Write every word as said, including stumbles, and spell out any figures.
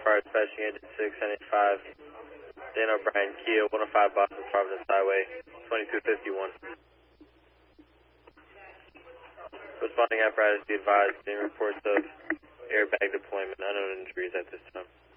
Fire Dispatching Engine six seventy-five, Dan O'Brien, Kia, one oh five Boston Providence Highway, twenty-two fifty-one. Responding apparatus, be advised, any reports of airbag deployment, unknown injuries at this time.